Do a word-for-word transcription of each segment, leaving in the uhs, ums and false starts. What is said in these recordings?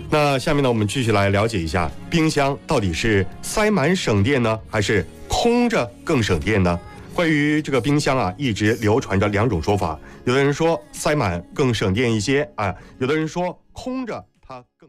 那下面呢，我们继续来了解一下，冰箱到底是塞满省电呢，还是空着更省电呢？关于这个冰箱啊，一直流传着两种说法，有的人说塞满更省电一些啊，有的人说空着它更。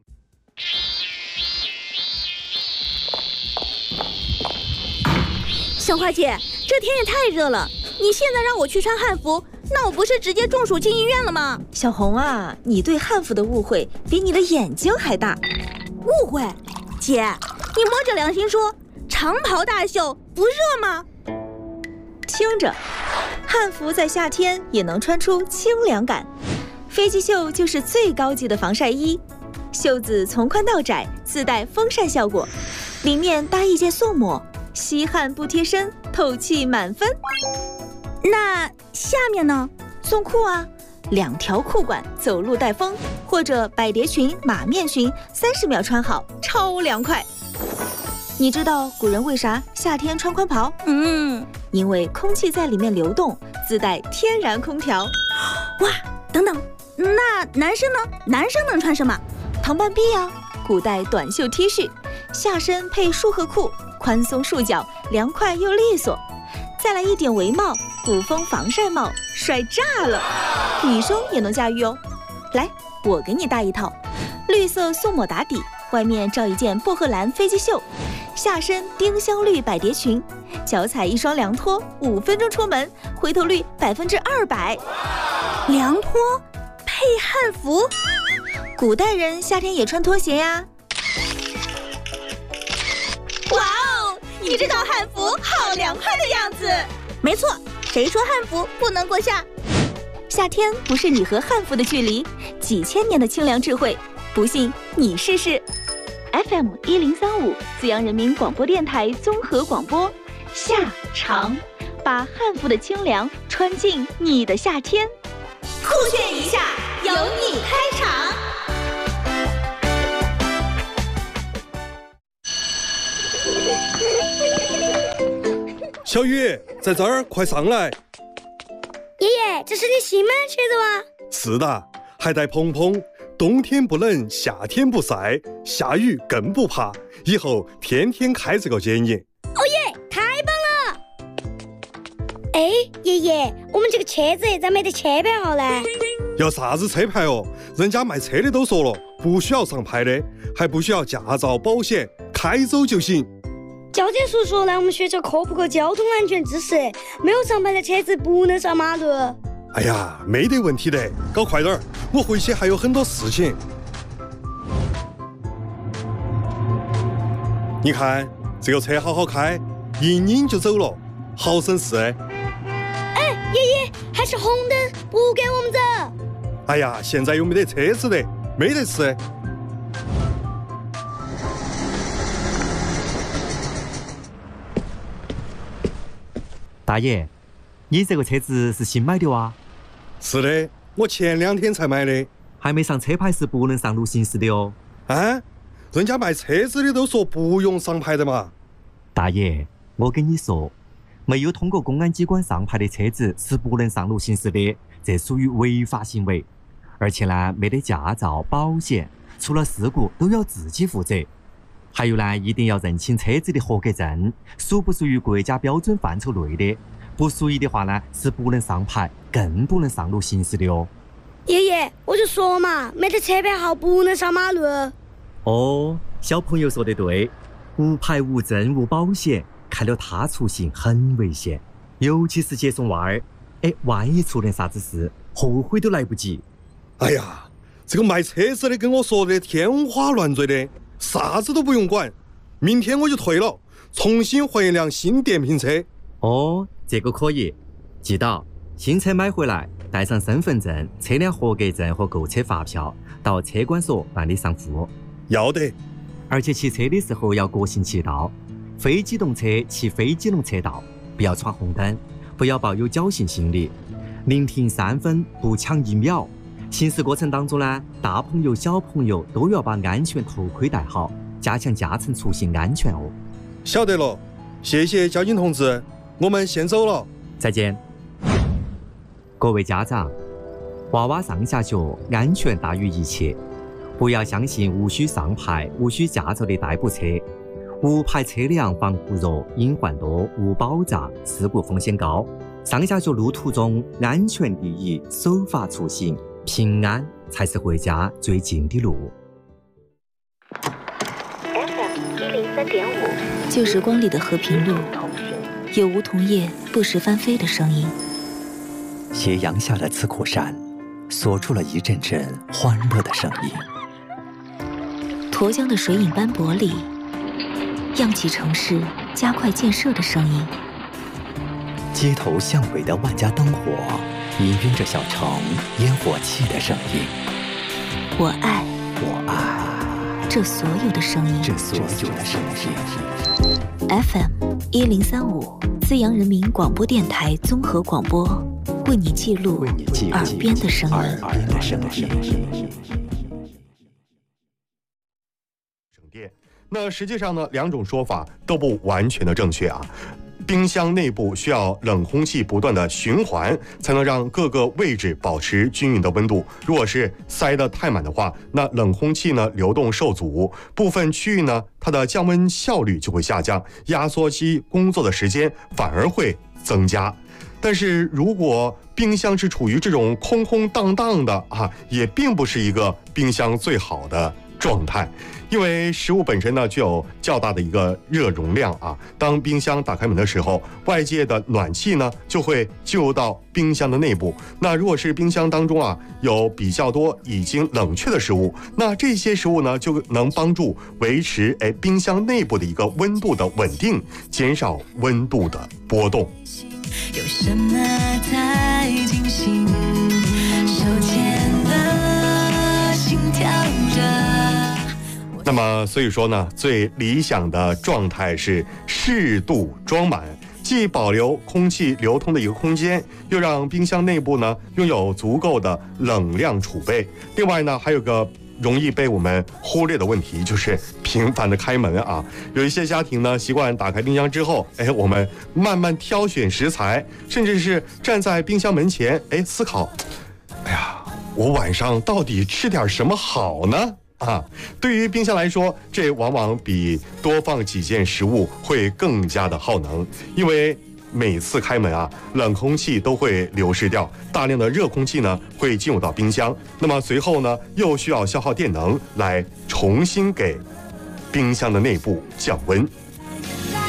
小花姐，这天也太热了，你现在让我去穿汉服，那我不是直接中暑进医院了吗？ 小红啊，你对汉服的误会比你的眼睛还大。 误会？姐，你摸着良心说，长袍大袖不热吗？ 听着，汉服在夏天也能穿出清凉感。飞机袖就是最高级的防晒衣，袖子从宽到窄，自带风扇效果，里面搭一件送膜，吸汗不贴身，透气满分。 那下面呢？ 送裤啊，两条裤管，走路带风，或者百蝶裙、马面裙，三十秒穿好，超凉快。你知道古人为啥夏天穿宽袍？ 嗯， 因为空气在里面流动，自带天然空调。 哇，等等，那男生呢？男生能穿什么？ 唐半臂啊，古代短袖 T 恤，下身配束合裤，宽松束脚，凉快又利索。再来一顶围帽，古风防晒帽，帅炸了！女生也能驾驭哦。来，我给你搭一套，绿色松抹打底，外面罩一件薄荷蓝飞机袖，下身丁香绿百蝶裙，脚踩一双凉拖，五分钟出门，回头率百分之二百。 凉拖配汉服， 古代人夏天也穿拖鞋呀。 哇哦，你这套汉服好凉快的样子。没错，谁说汉服不能过夏？ 夏天不是你和汉服的距离，几千年的清凉智慧，不信你试试。F M 一零三五，资阳人民广播电台综合广播，夏长，把汉服的清凉穿进你的夏天。 酷炫一下，由你开场。 小雨，在这儿，快上来！ 爷爷，这是你新买的车子吗？ 是的，还带蓬蓬，冬天不冷，夏天不晒，下雨更不怕，以后天天开这个接你。 哦耶，太棒了！哎，爷爷，我们这个车子咋没得车牌号呢？ 要啥子车牌哦？人家卖车的都说了，不需要上牌的，还不需要驾照、保险，开走就行。 交警叔叔来我们学校科普个交通安全知识，没有上牌的车子不能上马路。 哎呀，没得问题的，搞快点儿，我回去还有很多事情。你看这个车好好开，一拧就走了，好省事。 哎，爷爷，还是红灯，不给我们走。 哎呀，现在又没得车子的，没得事。 大爷，你这个车子是新买的哇？ 是的，我前两天才买的。 还没上车牌是不能上路行驶的哦。 啊？人家卖车子的都说不用上牌的嘛。 大爷，我跟你说，没有通过公安机关上牌的车子是不能上路行驶的，这属于违法行为。而且呢，没得驾照、保险，出了事故都要自己负责。还有呢，一定要认清车子的合格证，属不属于国家标准范畴内的，不属于的话呢，是不能上牌，更不能上路行驶的哦。 爷爷，我就说嘛，没得车牌号不能上马路。 哦，小朋友说得对，无牌无证无保险，开了他出行很危险，尤其是接送娃儿，哎，万一出点啥子事，后悔都来不及。 哎呀，这个卖车子的跟我说的天花乱坠的，啥子都不用管，明天我就退了，重新换一辆新电瓶车。 哦，这个可以，记到新车买回来，带上身份证、车辆合格证和购车发票，到车管所办理上户。 要得。 而且骑车的时候要国行骑道，非机动车骑非机动车道，不要闯红灯，不要抱有侥幸心理，宁停三分不抢一秒。行驶过程当中呢，大朋友小朋友都要把安全头盔戴好，加强驾乘出行安全哦。 晓得了，谢谢交警同志，我们先走了。 再见。各位家长，娃娃上下学安全大于一切， 不要相信无需上牌、无需驾照的代步车。无牌车辆防护弱、隐患多、无保障、事故风险高。上下学路途中，安全第一，守法出行，平安才是回家最近的路。 F M 一零三点五，旧时光里的和平路，有梧桐叶不时翻飞的声音。 斜阳下的刺口山，锁出了一阵阵欢乐的声音。 沱江的水影斑驳里，漾起城市加快建设的声音。 街头巷尾的万家灯火，氤氲着小城烟火气的声音。 我爱， 我爱这所有的声音。 这所有的声音。 F M 一零三五，资阳人民广播电台综合广播，为你记录耳边的声音。 耳边的声音。 省电，那实际上呢，两种说法都不完全的正确啊。冰箱内部需要冷空气不断的循环，才能让各个位置保持均匀的温度。如果是塞得太满的话，那冷空气呢流动受阻，部分区域呢它的降温效率就会下降，压缩机工作的时间反而会增加。但是如果冰箱是处于这种空空荡荡的啊，也并不是一个冰箱最好的状态。因为食物本身呢具有较大的一个热容量啊，当冰箱打开门的时候，外界的暖气呢就会进入到冰箱的内部。那如果是冰箱当中啊有比较多已经冷却的食物，那这些食物呢就能帮助维持哎冰箱内部的一个温度的稳定，减少温度的波动。 有什么太惊醒，手牵的心跳着。 那么所以说呢，最理想的状态是适度装满，既保留空气流通的一个空间，又让冰箱内部呢拥有足够的冷量储备。另外呢，还有个容易被我们忽略的问题，就是频繁的开门啊。有一些家庭呢习惯打开冰箱之后，哎，我们慢慢挑选食材，甚至是站在冰箱门前，哎，思考，哎呀，我晚上到底吃点什么好呢？啊，对于冰箱来说，这往往比多放几件食物会更加的耗能，因为每次开门啊，冷空气都会流失掉，大量的热空气呢会进入到冰箱，那么随后呢又需要消耗电能来重新给冰箱的内部降温。